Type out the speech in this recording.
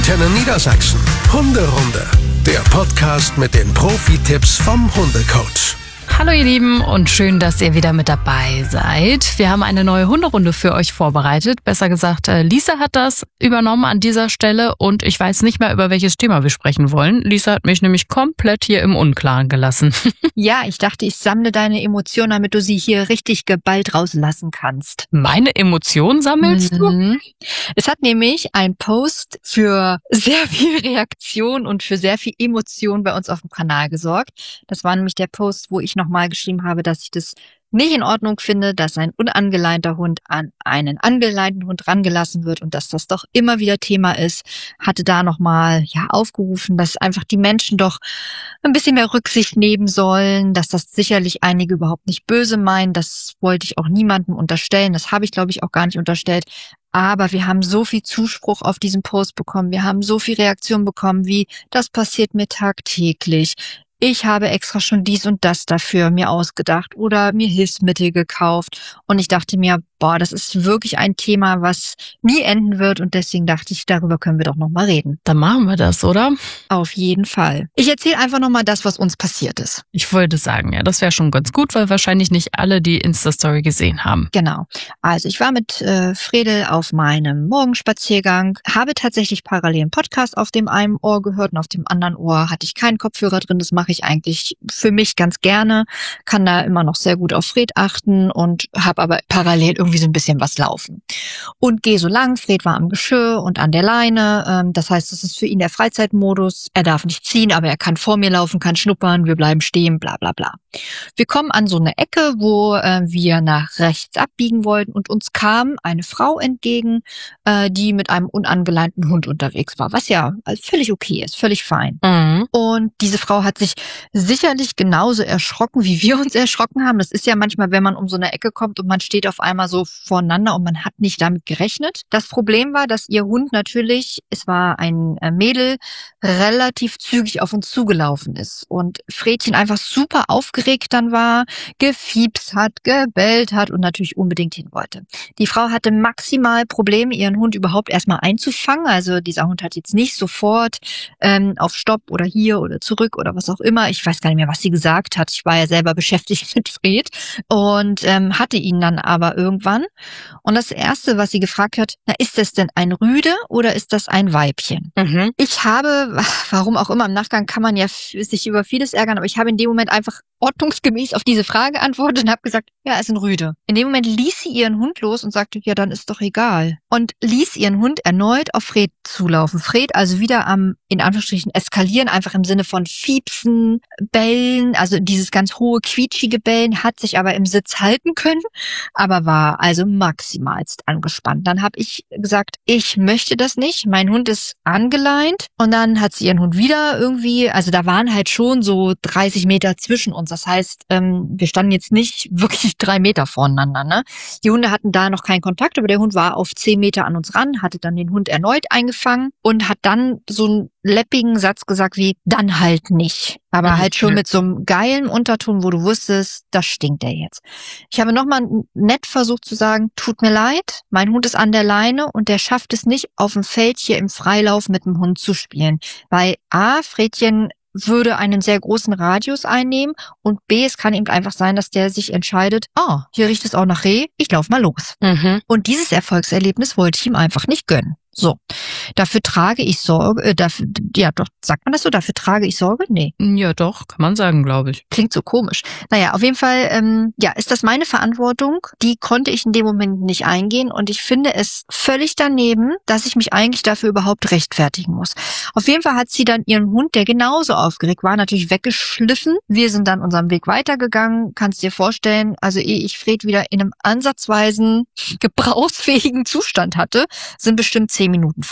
Antenne Niedersachsen. Hunderunde. Der Podcast mit den Profi-Tipps vom Hundecoach. Hallo ihr Lieben und schön, dass ihr wieder mit dabei seid. Wir haben eine neue Hunderunde für euch vorbereitet. Besser gesagt, Lisa hat das übernommen an dieser Stelle und ich weiß nicht mehr, über welches Thema wir sprechen wollen. Lisa hat mich nämlich komplett hier im Unklaren gelassen. Ja, ich dachte, ich sammle deine Emotionen, damit du sie hier richtig geballt rauslassen kannst. Meine Emotionen sammelst du? Es hat nämlich ein Post für sehr viel Reaktion und für sehr viel Emotion bei uns auf dem Kanal gesorgt. Das war nämlich der Post, wo ich nochmal geschrieben habe, dass ich das nicht in Ordnung finde, dass ein unangeleinter Hund an einen angeleinten Hund rangelassen wird und dass das doch immer wieder Thema ist. Hatte da nochmal aufgerufen, dass einfach die Menschen doch ein bisschen mehr Rücksicht nehmen sollen, dass das sicherlich einige überhaupt nicht böse meinen. Das wollte ich auch niemandem unterstellen. Das habe ich, glaube ich, auch gar nicht unterstellt. Aber wir haben so viel Zuspruch auf diesen Post bekommen. Wir haben so viel Reaktion bekommen, wie das passiert mir tagtäglich. Ich habe extra schon dies und das dafür mir ausgedacht oder mir Hilfsmittel gekauft. Und ich dachte mir, das ist wirklich ein Thema, was nie enden wird. Und deswegen dachte ich, darüber können wir doch nochmal reden. Dann machen wir das, oder? Auf jeden Fall. Ich erzähle einfach nochmal das, was uns passiert ist. Ich wollte sagen, ja, das wäre schon ganz gut, weil wahrscheinlich nicht alle die Insta-Story gesehen haben. Genau. Also ich war mit Fredel auf meinem Morgenspaziergang, habe tatsächlich parallel einen Podcast auf dem einen Ohr gehört und auf dem anderen Ohr hatte ich keinen Kopfhörer drin. Das mache ich eigentlich für mich ganz gerne, kann da immer noch sehr gut auf Fred achten und habe aber parallel irgendwie so ein bisschen was laufen. Und gehe so lang, Fred war am Geschirr und an der Leine, das heißt, das ist für ihn der Freizeitmodus. Er darf nicht ziehen, aber er kann vor mir laufen, kann schnuppern, wir bleiben stehen, bla bla bla. Wir kommen an so eine Ecke, wo wir nach rechts abbiegen wollten und uns kam eine Frau entgegen, die mit einem unangeleinten Hund unterwegs war, was ja völlig okay ist, völlig fein. Mhm. Und diese Frau hat sich sicherlich genauso erschrocken, wie wir uns erschrocken haben. Das ist ja manchmal, wenn man um so eine Ecke kommt und man steht auf einmal so voreinander und man hat nicht damit gerechnet. Das Problem war, dass ihr Hund natürlich, es war ein Mädel, relativ zügig auf uns zugelaufen ist und Fredchen einfach super aufgeregt dann war, gefiepst hat, gebellt hat und natürlich unbedingt hin wollte. Die Frau hatte maximal Probleme, ihren Hund überhaupt erstmal einzufangen. Also dieser Hund hat jetzt nicht sofort auf Stopp oder hier oder zurück oder was auch immer. Ich weiß gar nicht mehr, was sie gesagt hat. Ich war ja selber beschäftigt mit Fred und hatte ihn dann aber irgendwann. Und das Erste, was sie gefragt hat, ist das denn ein Rüde oder ist das ein Weibchen? Mhm. Ich habe, warum auch immer, im Nachgang kann man ja sich über vieles ärgern, aber ich habe in dem Moment einfach ordnungsgemäß auf diese Frage antwortet und habe gesagt, ja, es ist ein Rüde. In dem Moment ließ sie ihren Hund los und sagte, ja, dann ist doch egal. Und ließ ihren Hund erneut auf Fred zulaufen. Fred also wieder am, in Anführungsstrichen, eskalieren, einfach im Sinne von Fiepsen, Bellen, also dieses ganz hohe, quietschige Bellen, hat sich aber im Sitz halten können, aber war also maximalst angespannt. Dann habe ich gesagt, ich möchte das nicht, mein Hund ist angeleint und dann hat sie ihren Hund wieder irgendwie, also da waren halt schon so 30 Meter zwischen uns. Das heißt, wir standen jetzt nicht wirklich 3 Meter voneinander. Ne? Die Hunde hatten da noch keinen Kontakt, aber der Hund war auf 10 Meter an uns ran, hatte dann den Hund erneut eingefangen und hat dann so einen läppigen Satz gesagt wie, dann halt nicht. Aber halt schon mit so einem geilen Unterton, wo du wusstest, das stinkt der jetzt. Ich habe nochmal nett versucht zu sagen, tut mir leid, mein Hund ist an der Leine und der schafft es nicht, auf dem Feld hier im Freilauf mit dem Hund zu spielen. Weil A, Fredchen würde einen sehr großen Radius einnehmen und B, es kann eben einfach sein, dass der sich entscheidet, hier riecht es auch nach Reh, ich lauf mal los. Mhm. Und dieses Erfolgserlebnis wollte ich ihm einfach nicht gönnen. So, dafür trage ich Sorge, sagt man das so, dafür trage ich Sorge? Nee. Ja doch, kann man sagen, glaube ich. Klingt so komisch. Naja, auf jeden Fall, ist das meine Verantwortung. Die konnte ich in dem Moment nicht eingehen und ich finde es völlig daneben, dass ich mich eigentlich dafür überhaupt rechtfertigen muss. Auf jeden Fall hat sie dann ihren Hund, der genauso aufgeregt war, natürlich weggeschliffen. Wir sind dann unserem Weg weitergegangen. Kannst dir vorstellen, also ehe ich Fred wieder in einem ansatzweisen, gebrauchsfähigen Zustand hatte, sind bestimmt 10 Minuten